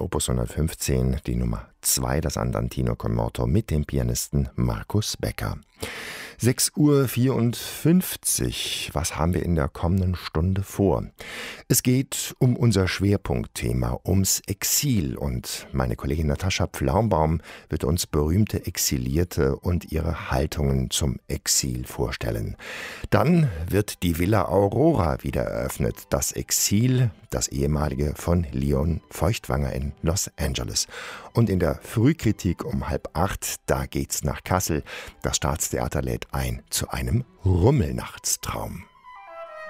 Opus 115, die Nummer 2, das Andantino con Moto mit dem Pianisten Markus Becker. 6:54 Uhr. Was haben wir in der kommenden Stunde vor? Es geht um unser Schwerpunktthema, ums Exil. Und meine Kollegin Natascha Pflaumbaum wird uns berühmte Exilierte und ihre Haltungen zum Exil vorstellen. Dann wird die Villa Aurora wieder eröffnet. Das Exil, das ehemalige von Leon Feuchtwanger in Los Angeles. Und in der Frühkritik um 7:30, da geht's nach Kassel. Das Staatstheater lädt ein zu einem Rummelnachtstraum.